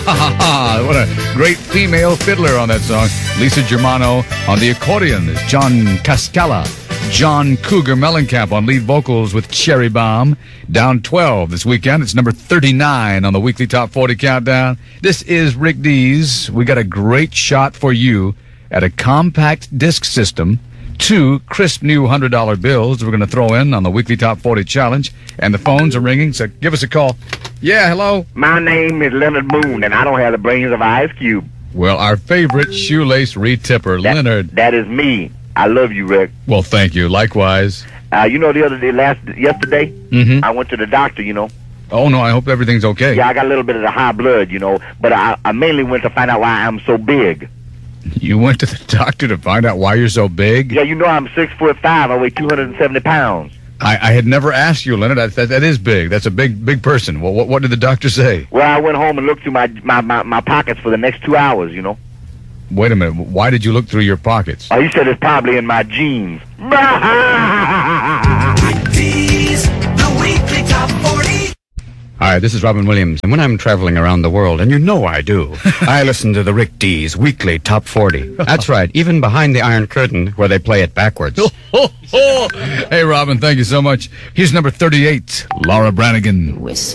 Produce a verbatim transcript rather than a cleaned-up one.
What a great female fiddler on that song. Lisa Germano on the accordion. There's John Cascala. John Cougar Mellencamp on lead vocals with Cherry Bomb. Down twelve this weekend. It's number thirty-nine on the weekly Top forty Countdown. This is Rick Dees. We got a great shot for you at a compact disc system, two crisp new one hundred dollar bills we're going to throw in on the weekly Top forty Challenge. And the phones are ringing, so give us a call. Yeah, hello? My name is Leonard Moon, and I don't have the brains of Ice Cube. Well, our favorite shoelace re-tipper, That- Leonard. That is me. I love you, Rick. Well, thank you. Likewise. Uh, you know, the other day, last yesterday, Mm-hmm. I went to the doctor, you know. Oh, no, I hope everything's okay. Yeah, I got a little bit of the high blood, you know, but I, I mainly went to find out why I'm so big. You went to the doctor to find out why you're so big? Yeah, you know I'm six foot five. I weigh two hundred seventy pounds. I, I had never asked you, Leonard. That, that, that is big. That's a big, big person. Well, what, what did the doctor say? Well, I went home and looked through my, my, my, my pockets for the next two hours, you know. Wait a minute. Why did you look through your pockets? Oh, he said it's probably in my jeans. These, the weekly Top forty. Hi, this is Robin Williams, and when I'm traveling around the world, and you know I do, I listen to the Rick Dees Weekly Top forty. That's right, even behind the Iron Curtain, where they play it backwards. Hey, Robin, thank you so much. Here's number thirty-eight, Laura Branigan. Whisper.